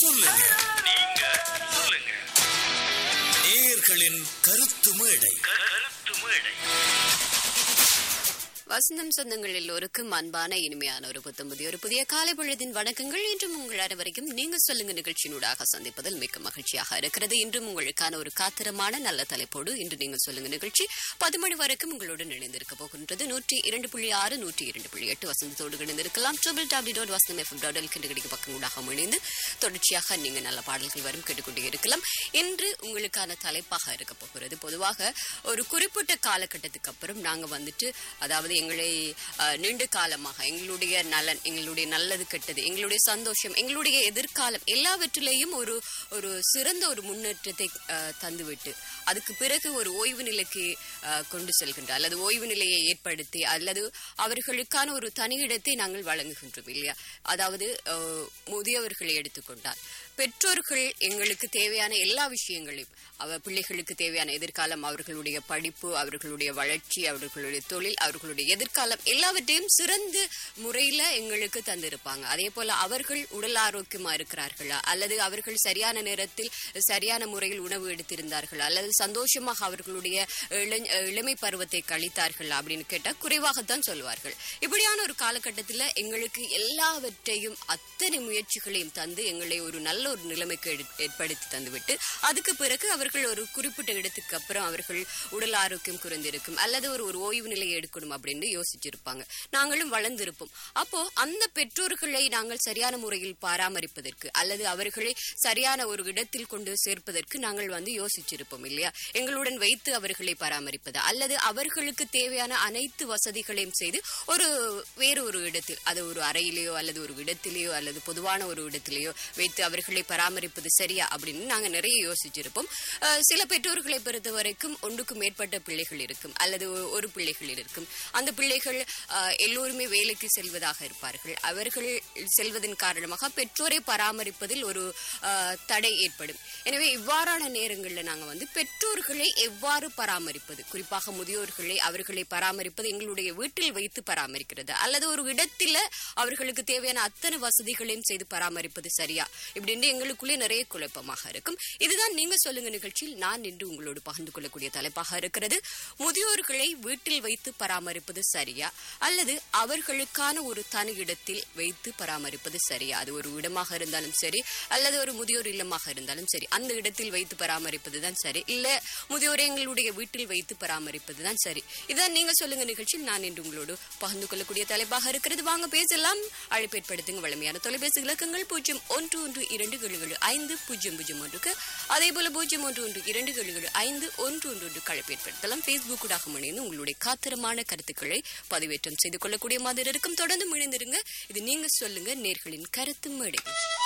சொல்லுங்க. நீங்க சொல்லுங்க. நேயர்களின் கருத்து மேடை. வசந்தம் சொந்தங்கள் எல்லோருக்கும் அன்பான இனிமையான ஒரு புதிய காலை பொழுதின் வணக்கங்கள். இன்றும் உங்கள் அனைவரையும் நீங்க சொல்லுங்க நிகழ்ச்சியினூடாக சந்திப்பதில் மிக்க மகிழ்ச்சியாக இருக்கிறது. இன்றும் உங்களுக்கான ஒரு காத்திரமான நல்ல தலைப்போடு இன்று நீங்க சொல்லுங்க நிகழ்ச்சி 10 மணி வரைக்கும் உங்களுடன் இணைந்திருக்க போகின்றது. 102.6 102.8 வசந்தத்தோடு இணைந்திருக்கலாம். www.vasantham.fm.lk கிடைக்க பக்கங்களாக இணைந்து தொடர்ச்சியாக நீங்க நல்ல பாடல்கள் வரும் கேட்டுக்கொண்டே இருக்கலாம். இன்று உங்களுக்கான தலைப்பாக இருக்க போகிறது. பொதுவாக ஒரு குறிப்பிட்ட காலகட்டத்துக்கு அப்புறம் நாங்க வந்துட்டு அதாவது எங்களை நீண்ட காலமாக எங்களுடைய நலன், எங்களுடைய நல்லது கெட்டது, எங்களுடைய சந்தோஷம், எங்களுடைய எதிர்காலம் எல்லாவற்றிலேயும் ஒரு சிறந்த ஒரு முன்னேற்றத்தை தந்துவிட்டு அதுக்கு பிறகு ஒரு ஓய்வு நிலைக்கு கொண்டு செல்கின்ற அல்லது ஓய்வு நிலையை ஏற்படுத்தி அல்லது அவர்களுக்கான ஒரு தனியிடத்தை நாங்கள் வழங்குகின்றோம் இல்லையா? அதாவது முதியவர்களை எடுத்துக்கொண்டால் பெற்றோர்கள் எங்களுக்கு தேவையான எல்லா விஷயங்களையும் பிள்ளைகளுக்கு தேவையான எதிர்காலம், அவர்களுடைய படிப்பு, அவர்களுடைய வளர்ச்சி, அவர்களுடைய தொழில், அவர்களுடைய எதிர்காலம் எல்லாவற்றையும் சிறந்த முறையில எங்களுக்கு தந்திருப்பாங்க. அதே போல அவர்கள் உடல் ஆரோக்கியமா இருக்கிறார்களா அல்லது அவர்கள் சரியான நேரத்தில் சரியான முறையில் உணவு எடுத்திருந்தார்களா அல்லது சந்தோஷமாக அவர்களுடைய இளமை பருவத்தை கழித்தார்களா அப்படின்னு கேட்டா குறைவாகத்தான் சொல்வார்கள். இப்படியான ஒரு காலகட்டத்தில் எங்களுக்கு எல்லாவற்றையும் அத்தனை முயற்சிகளையும் தந்து எங்களை ஒரு நல்ல ஒரு நிலைமைக்கு ஏற்படுத்தி தந்துவிட்டு அதுக்கு பிறகு அவர்கள் ஒரு குறிப்பிட்ட இடத்துக்கு அப்புறம் அவர்கள் உடல் ஆரோக்கியம் குறைந்திருக்கும் அல்லது ஒரு ஓய்வு நிலையை எடுக்கணும் அப்படின்னு யோசிச்சிருப்பாங்க. நாங்களும் வளர்ந்திருப்போம். அப்போ அந்த பெற்றோர்களை நாங்கள் சரியான முறையில் பராமரிப்பதற்கு அல்லது அவர்களை சரியான ஒரு இடத்தில் கொண்டு சேர்ப்பதற்கு நாங்கள் யோசிச்சிருப்போம் இல்லையா? எங்களுடன் வைத்து அவர்களை பராமரிப்பது அல்லது அவர்களுக்கு தேவையான அனைத்து வசதிகளையும் செய்து வேறு ஒரு இடத்தில், அது ஒரு அறையிலேயோ அல்லது ஒரு இடத்திலேயோ அல்லது பொதுவான ஒரு இடத்திலேயோ வைத்து அவர்களை பராமரிப்பது சரியா அப்படின்னு நாங்க நிறைய யோசிச்சிருப்போம். சில பெற்றோர்களை பொறுத்த வரைக்கும் ஒன்றுக்கும் மேற்பட்ட பிள்ளைகள் இருக்கும் அல்லது ஒரு பிள்ளைகள் இருக்கும். அந்த பிள்ளைகள் எல்லோருமே வேலைக்கு செல்வதாக இருப்பார்கள். அவர்கள் செல்வதன் காரணமாக பெற்றோரை பராமரிப்பதில் ஒரு தடை ஏற்படும். எனவே இவ்வாறான நேரங்களில் நாங்க பெற்றோர்களை எவ்வாறு பராமரிப்பது, குறிப்பாக முதியோர்களை அவர்களை பராமரிப்பது எங்களுடைய வீட்டில் வைத்து பராமரிக்கிறது அல்லது ஒரு இடத்துல அவர்களுக்கு தேவையான அத்தனை வசதிகளையும் செய்து பராமரிப்பது சரியா இப்படின்னு எங்களுக்குள்ளே நிறைய குழப்பமாக இருக்கும். இதுதான் நீங்க சொல்லுங்க நிகழ்ச்சியில் நான் இன்று உங்களோடு பகிர்ந்து கொள்ளக்கூடிய தலைப்பாக இருக்கிறது. முதியோர்களை வீட்டில் வைத்து பராமரிப்பது சரியா அல்லது அவர்களுக்கான ஒரு தனி இடத்தில் வைத்து பராமரிப்பது சரியா? அது ஒரு இடமாக இருந்தாலும் சரி அல்லது ஒரு முதியோர் இல்லமாக இருந்தாலும் சரி, அந்த இடத்தில் வைத்து பராமரிப்பதுதான் சரி, இல்ல முதியோரை எங்களுடைய வீட்டில் வைத்து பராமரிப்பதுதான் சரி? இதான் நீங்க சொல்லுங்க நிகழ்ச்சியில் நான் இன்று உங்களோடு பகிர்ந்து கொள்ளக்கூடிய தலைப்பாக இருக்கிறது. வாங்க பேசலாம். அழைப்பு ஏற்படுத்துங்க. வளமையான தொலைபேசி இலக்கங்கள் 0112775001 அதே போல 0112775111 அழைப்பு ஏற்படுத்தலாம். பேஸ்புக் ஊடாக இணைந்து உங்களுடைய காத்திரமான கருத்துக்களை பதிவேற்றம் செய்து கொள்ளக்கூடிய மாதிரி இருக்கும். தொடர்ந்து இணைந்திருங்க. இது நீங்க சொல்லுங்க நேயர்களின் கருத்து மேடை.